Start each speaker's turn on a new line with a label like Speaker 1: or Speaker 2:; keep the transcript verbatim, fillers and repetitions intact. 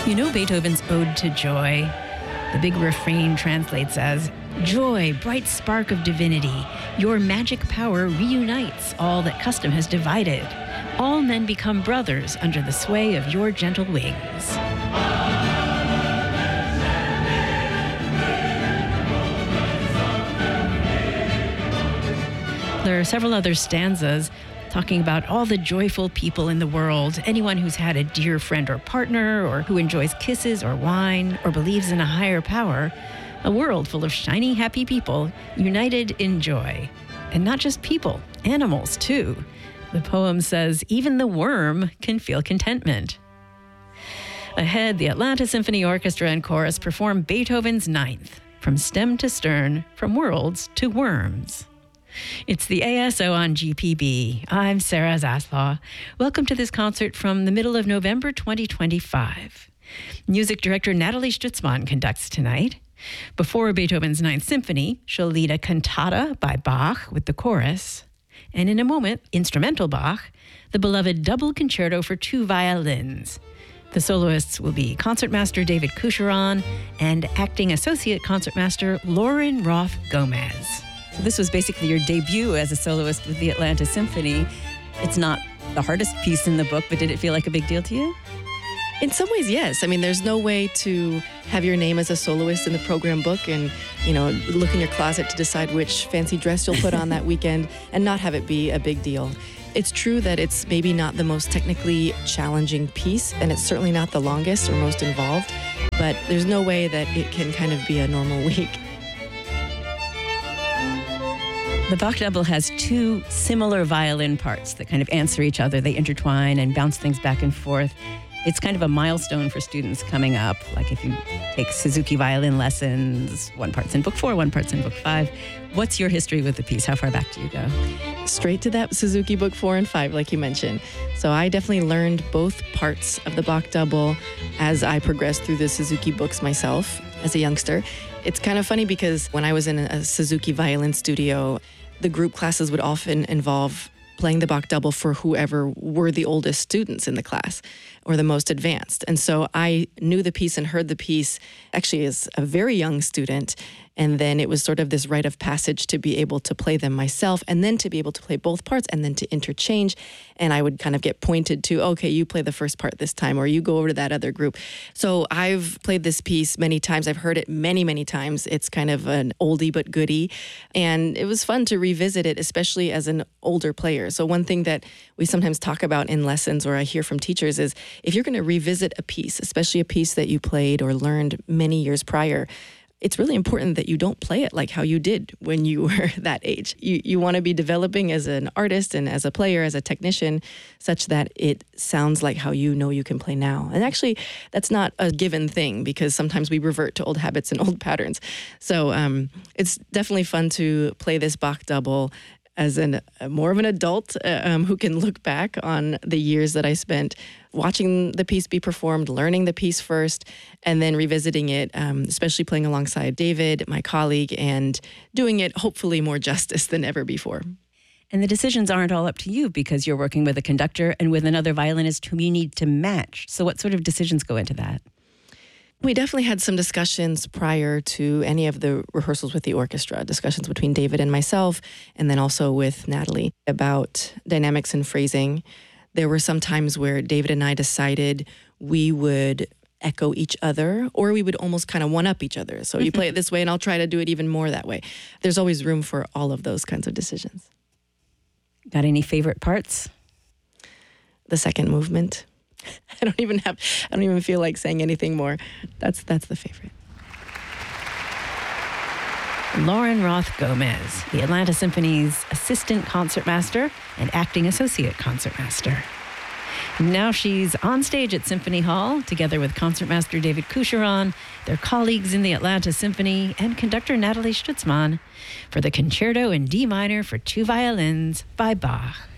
Speaker 1: You know Beethoven's Ode to Joy? The big refrain translates as, "Joy, bright spark of divinity, your magic power reunites all that custom has divided. All men become brothers under the sway of your gentle wings." There are several other stanzas talking about all the joyful people in the world, anyone who's had a dear friend or partner, or who enjoys kisses or wine, or believes in a higher power, a world full of shiny, happy people united in joy. And not just people, animals too. The poem says even the worm can feel contentment. Ahead, the Atlanta Symphony Orchestra and Chorus perform Beethoven's Ninth, from stem to stern, from worlds to worms. It's the A S O on G P B. I'm Sarah Zaslaw. Welcome to this concert from the middle of November twenty twenty-five. Music director Natalie Stutzman conducts tonight. Before Beethoven's Ninth Symphony, she'll lead a cantata by Bach with the chorus. And in a moment, instrumental Bach, the beloved double concerto for two violins. The soloists will be concertmaster David Coucheron and acting associate concertmaster Lauren Roth Gomez. So this was basically your debut as a soloist with the Atlanta Symphony. It's not the hardest piece in the book, but did it feel like a big deal to you?
Speaker 2: In some ways, yes. I mean, there's no way to have your name as a soloist in the program book and, you know, look in your closet to decide which fancy dress you'll put on that weekend and not have it be a big deal. It's true that it's maybe not the most technically challenging piece, and it's certainly not the longest or most involved, but there's no way that it can kind of be a normal week.
Speaker 1: The Bach double has two similar violin parts that kind of answer each other. They intertwine and bounce things back and forth. It's kind of a milestone for students coming up. Like if you take Suzuki violin lessons, one part's in book four, one part's in book five. What's your history with the piece? How far back do you go?
Speaker 2: Straight to that Suzuki book four and five, like you mentioned. So I definitely learned both parts of the Bach double as I progressed through the Suzuki books myself as a youngster. It's kind of funny because when I was in a Suzuki violin studio, the group classes would often involve playing the Bach double for whoever were the oldest students in the class or the most advanced. And so I knew the piece and heard the piece actually as a very young student. And then it was sort of this rite of passage to be able to play them myself and then to be able to play both parts and then to interchange. And I would kind of get pointed to, okay, you play the first part this time or you go over to that other group. So I've played this piece many times. I've heard it many, many times. It's kind of an oldie but goodie. And it was fun to revisit it, especially as an older player. So one thing that we sometimes talk about in lessons or I hear from teachers is if you're going to revisit a piece, especially a piece that you played or learned many years prior, it's really important that you don't play it like how you did when you were that age. You you want to be developing as an artist and as a player, as a technician, such that it sounds like how you know you can play now. And actually, that's not a given thing because sometimes we revert to old habits and old patterns. So um, it's definitely fun to play this Bach double as an, uh, more of an adult uh, um, who can look back on the years that I spent watching the piece be performed, learning the piece first, and then revisiting it, um, especially playing alongside David, my colleague, and doing it hopefully more justice than ever before.
Speaker 1: And the decisions aren't all up to you because you're working with a conductor and with another violinist whom you need to match. So what sort of decisions go into that?
Speaker 2: We definitely had some discussions prior to any of the rehearsals with the orchestra, discussions between David and myself, and then also with Natalie about dynamics and phrasing. There were some times where David and I decided we would echo each other, or we would almost kind of one-up each other. So you play it this way, and I'll try to do it even more that way. There's always room for all of those kinds of decisions.
Speaker 1: Got any favorite parts?
Speaker 2: The second movement. I don't even have, I don't even feel like saying anything more. That's that's the favorite.
Speaker 1: Lauren Roth Gomez, the Atlanta Symphony's assistant concertmaster and acting associate concertmaster. Now she's on stage at Symphony Hall together with concertmaster David Coucheron, their colleagues in the Atlanta Symphony, and conductor Natalie Stutzman for the Concerto in D minor for two violins by Bach.